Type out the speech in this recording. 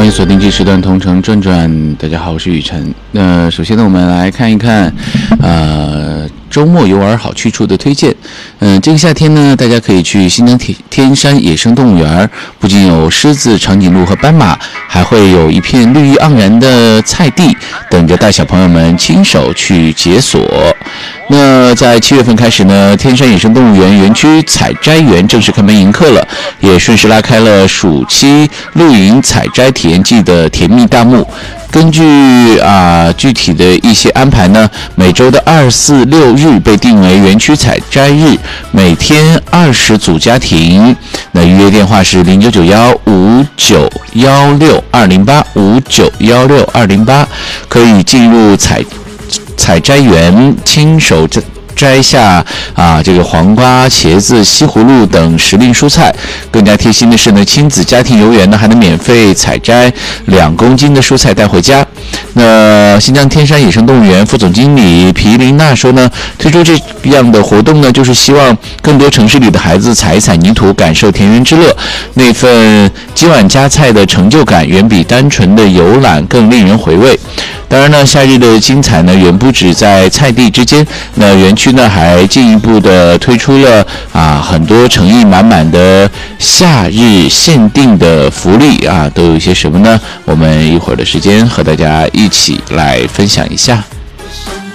欢迎锁定这时段同城转转。大家好，我是雨辰。首先呢，我们来看一看，周末游玩好去处的推荐。这个夏天呢，大家可以去新疆天山野生动物园，不仅有狮子、长颈鹿和斑马，还会有一片绿意盎然的菜地，等着带小朋友们亲手去解锁。那在7月份开始呢，天山野生动物园园区采摘园正式开门迎客了，也顺势拉开了暑期露营采摘体验季的甜蜜大幕。根据具体的一些安排呢，每周的2、4、6日被定为园区采摘日，每天20组家庭。那预约电话是0991-5916-208，5916-208，可以进入采摘园亲手摘下这个黄瓜、茄子、西葫芦等时令蔬菜。更加贴心的是呢，亲子家庭游园呢还能免费采摘2公斤的蔬菜带回家。那新疆天山野生动物园副总经理皮琳娜说呢，推出这样的活动呢，就是希望更多城市里的孩子踩一踩泥土，感受田园之乐。那份几碗夹菜的成就感，远比单纯的游览更令人回味。当然呢，夏日的精彩呢，远不止在菜地之间。那园区呢，还进一步的推出了很多诚意满满的夏日限定的福利都有一些什么呢？我们一会儿的时间和大家一起来分享一下。